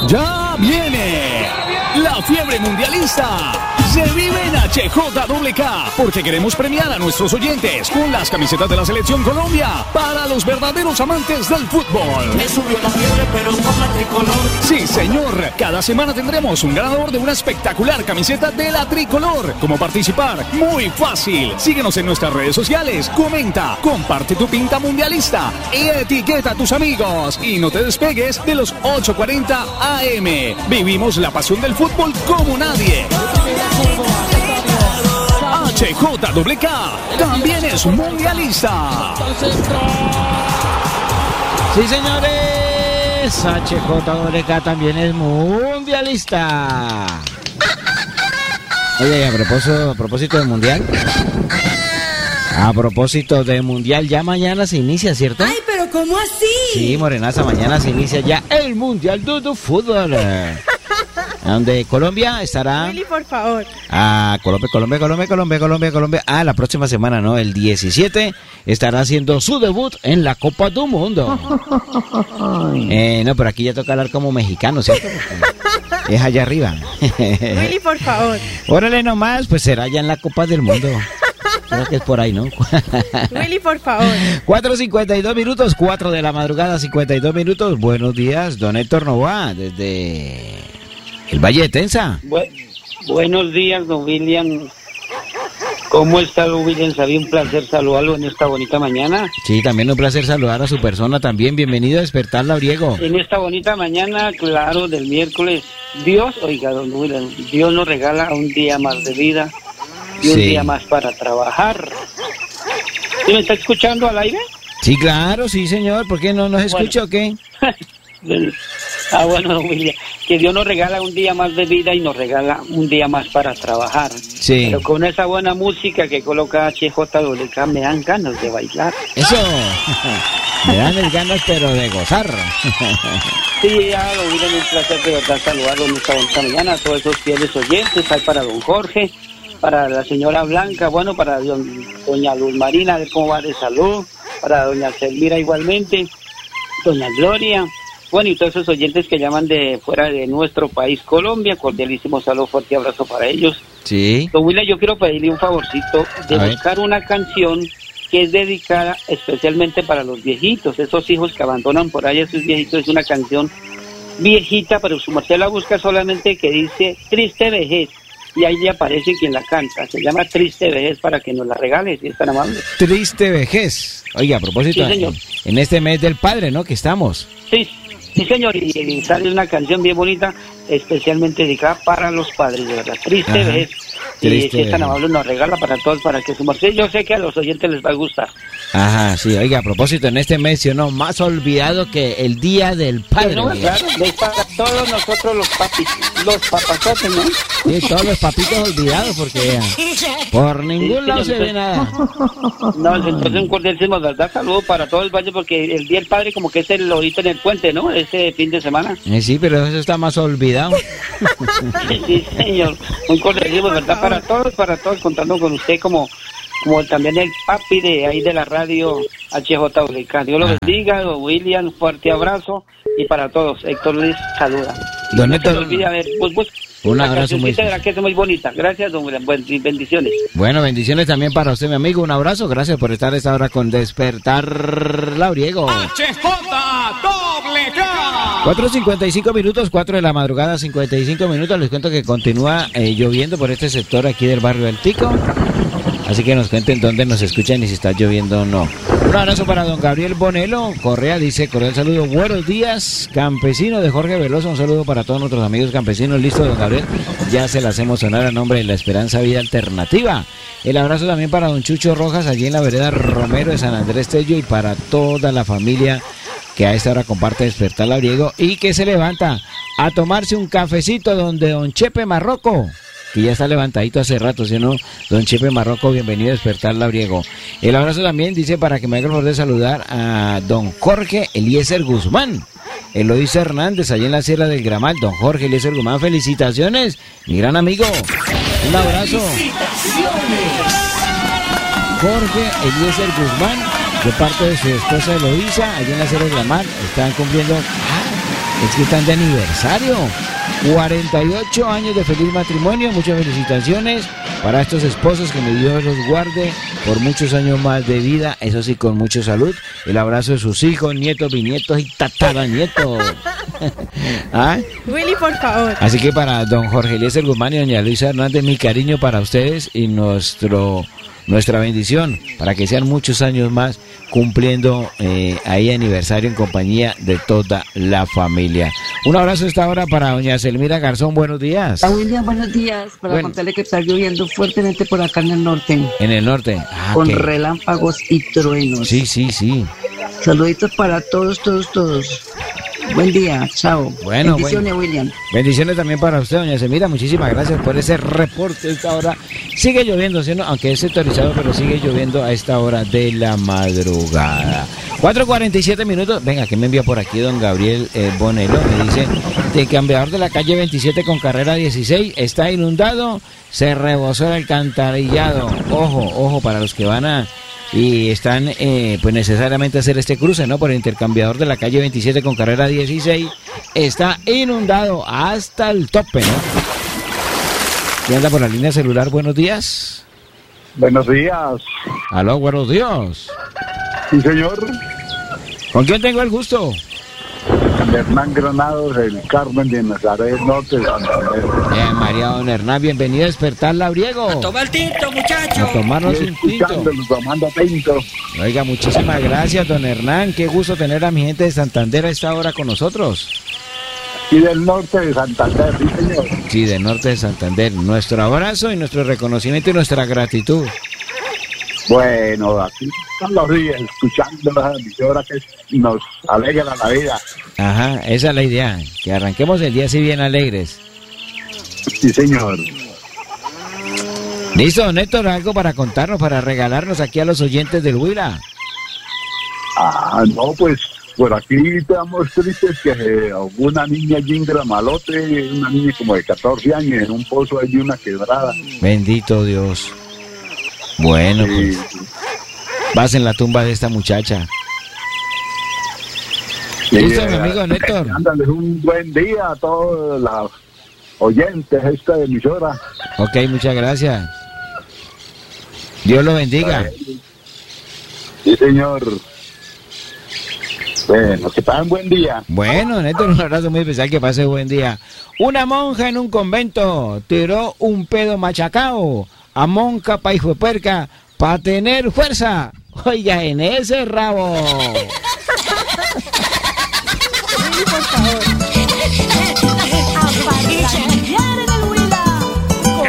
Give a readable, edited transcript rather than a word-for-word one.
¡Ya viene! La fiebre mundialista se vive en HJWK porque queremos premiar a nuestros oyentes con las camisetas de la Selección Colombia para los verdaderos amantes del fútbol. Me subió la fiebre, pero con la tricolor. Sí, señor. Cada semana tendremos un ganador de una espectacular camiseta de la tricolor. ¿Cómo participar? Muy fácil. Síguenos en nuestras redes sociales, comenta, comparte tu pinta mundialista y etiqueta a tus amigos. Y no te despegues de los 8:40 AM. Vivimos la pasión del fútbol como nadie. HJWK también es mundialista. Sí, señores, HJWK también es mundialista. Oye, a propósito del mundial. A propósito del mundial, ya mañana se inicia, ¿cierto? Ay, pero ¿cómo así? Sí, Morenaza, mañana se inicia ya el mundial de fútbol. Donde Colombia estará... Willy, por favor. Colombia. La próxima semana, ¿no? El 17 estará haciendo su debut en la Copa del Mundo. No, pero aquí ya toca hablar como mexicano, ¿cierto? Porque es allá arriba. Willy, por favor. Órale nomás, pues será ya en la Copa del Mundo. Creo que es por ahí, ¿no? Willy, por favor. 4:52 minutos, 4 de la madrugada, 52 minutos. Buenos días, don Héctor Novoa, desde el Valle de Tensa. Buenos días, don William. ¿Cómo está, don William? Sabía un placer saludarlo en esta bonita mañana. Sí, también un placer saludar a su persona también. Bienvenido a Despertar Labriego. En esta bonita mañana, claro, del miércoles, Dios, oiga, don William, Dios nos regala un día más de vida y un día más para trabajar. ¿Sí me está escuchando al aire? Sí, claro, sí, señor. ¿Por qué no nos escucha o qué? Bueno, don William, que Dios nos regala un día más de vida y nos regala un día más para trabajar. Sí. Pero con esa buena música que coloca HJWK me dan ganas de bailar. Eso, me dan ganas pero de gozar. Sí, ya, don William, un placer de verdad saludarlo en esta bonita mañana a todos esos fieles oyentes. Hay para don Jorge, para la señora Blanca, bueno, para doña Luz Marina, a ver cómo va de salud, para doña Selmira igualmente, doña Gloria. Bueno, y todos esos oyentes que llaman de fuera de nuestro país, Colombia, cordialísimo saludo, fuerte abrazo para ellos. Sí. Don William, yo quiero pedirle un favorcito de buscar una canción que es dedicada especialmente para los viejitos, esos hijos que abandonan por ahí a sus viejitos. Es una canción viejita, pero su merced la busca solamente, que dice Triste Vejez, y ahí le aparece quien la canta. Se llama Triste Vejez, para que nos la regale, si es tan amable. Triste Vejez. Oiga, a propósito, sí, señor, en este mes del padre, ¿no?, que estamos. Sí, señor, y sale una canción bien bonita, especialmente dedicada para los padres, de verdad. Triste Vejez. Y si es tan amable, nos regala para todos, para que su merced, yo sé que a los oyentes les va a gustar. Ajá, sí, oiga, a propósito, en este mes, ¿no?, más olvidado que el Día del Padre. No, claro, es para todos nosotros los papis, los papazotes, ¿no? Sí, todos los papitos olvidados, porque por ningún lado se ve nada. No, entonces un cordialísimo, ¿verdad? Saludo para todo el valle, porque el Día del Padre como que es el ahorita en el puente, ¿no? Este fin de semana. Sí, pero eso está más olvidado. Sí, señor. Un cordialísimo, ¿verdad? Para todos, contando con usted como también el papi de ahí de la radio HJWK. Dios lo bendiga, don William, fuerte abrazo, y para todos, Héctor Luis saluda. Don Héctor, no se olvide, a ver, un abrazo muy especial. Que es muy bonita. Gracias, don William. Bendiciones. Bueno, bendiciones también para usted, mi amigo. Un abrazo. Gracias por estar a esta hora con Despertar Labriego. HJWK. 4:55 minutos, 4 de la madrugada, 55 minutos. Les cuento que continúa lloviendo por este sector aquí del barrio del Tico. Así que nos cuenten dónde nos escuchan y si está lloviendo o no. Un abrazo para don Gabriel Bonelo Correa, dice cordial saludo. Buenos días, campesino de Jorge Veloso. Un saludo para todos nuestros amigos campesinos. Listo, don Gabriel. Ya se la hacemos sonar a nombre de la Esperanza Vida Alternativa. El abrazo también para don Chucho Rojas, allí en la vereda Romero de San Andrés Tello, y para toda la familia que a esta hora comparte Despertar Labriego y que se levanta a tomarse un cafecito donde don Chepe Marroco, que ya está levantadito hace rato, ¿sí o no? Don Chepe Marroco, bienvenido a Despertar Labriego. El abrazo también, dice, para que me haga el favor de saludar a don Jorge Eliezer Guzmán, Eloísa Hernández, allá en la Sierra del Gramal. Don Jorge Eliezer Guzmán, felicitaciones, mi gran amigo. Un abrazo. Jorge Eliezer Guzmán, de parte de su esposa Eloísa, allá en la Sierra del Gramal, están cumpliendo Es que están de aniversario. 48 años de feliz matrimonio. Muchas felicitaciones para estos esposos, que mi Dios los guarde por muchos años más de vida. Eso sí, con mucha salud. El abrazo de sus hijos, nietos, bisnietos y tataranietos. ¿Ah? Willy, por favor. Así que para don Jorge Eliezer Guzmán y doña Luisa Hernández, mi cariño para ustedes y nuestra bendición para que sean muchos años más cumpliendo ahí aniversario en compañía de toda la familia. Un abrazo a esta hora para doña Selmira Garzón, buenos días. A William, buenos días, para contarle que está lloviendo fuertemente por acá en el norte. En el norte. Con relámpagos y truenos. Sí, sí, sí. Saluditos para todos. Buen día, chao. Bueno, bendiciones, William. Bendiciones también para usted, doña Semira. Muchísimas gracias por ese reporte a esta hora. Sigue lloviendo, ¿sí? Aunque es sectorizado, pero sigue lloviendo a esta hora de la madrugada. 4:47 minutos. Venga, que me envía por aquí don Gabriel Bonelo. Me dice, el cambiador de la calle 27 con carrera 16 está inundado, se rebosó el alcantarillado. Ojo, para los que van y están pues necesariamente hacer este cruce, ¿no? Por el intercambiador de la calle 27 con carrera 16 está inundado hasta el tope, ¿no? ¿Quién anda por la línea celular? Buenos días. Buenos días. Aló, buenos días. Sí, señor. ¿Con quién tengo el gusto? Hernán Granados, el Carmen de Nazaret Norte de Santander. María don Hernán, bienvenido a Despertar Labriego. A tomar tinto, muchacho. A tomarnos un tinto. Tomando tinto. Oiga, muchísimas gracias, don Hernán. Qué gusto tener a mi gente de Santander a esta hora con nosotros. Y del norte de Santander, sí, señor. Sí, del norte de Santander. Nuestro abrazo y nuestro reconocimiento y nuestra gratitud. Bueno, aquí están los días escuchando las emisoras que nos alegran la vida. Ajá, esa es la idea, que arranquemos el día así bien alegres. Sí, señor. Listo, Néstor, algo para contarnos, para regalarnos aquí a los oyentes del Huila. No, pues por aquí estamos tristes que hubo una niña allí en Gramalote, una niña como de 14 años en un pozo allí, una quebrada. Bendito Dios. Bueno, sí. Pues vas en la tumba de esta muchacha. ¿Listo, mi amigo Néstor? Ándale, un buen día a todos los oyentes de esta emisora. Ok, muchas gracias. Dios lo bendiga. Sí, señor. Bueno, que pasen buen día. Bueno, Néstor, un abrazo muy especial, que pase buen día. Una monja en un convento tiró un pedo machacao a monca pa' hijo de puerca pa' tener fuerza. Oiga, en ese rabo. Por favor.